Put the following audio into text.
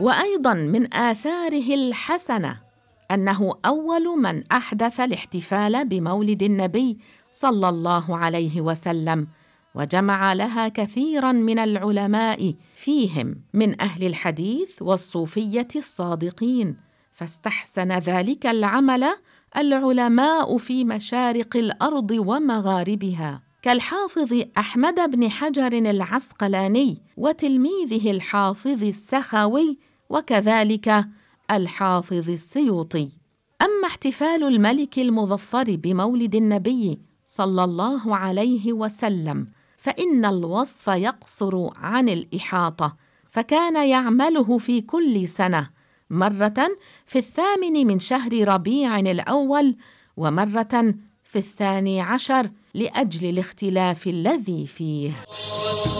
وأيضاً من آثاره الحسنة أنه أول من أحدث الاحتفال بمولد النبي صلى الله عليه وسلم، وجمع لها كثيراً من العلماء فيهم من أهل الحديث والصوفية الصادقين، فاستحسن ذلك العمل العلماء في مشارق الأرض ومغاربها، كالحافظ أحمد بن حجر العسقلاني وتلميذه الحافظ السخاوي وكذلك الحافظ السيوطي. أما احتفال الملك المظفر بمولد النبي صلى الله عليه وسلم فإن الوصف يقصر عن الإحاطة، فكان يعمله في كل سنة، مرة في 8 من شهر ربيع الأول، ومرة في 12 لأجل الاختلاف الذي فيه.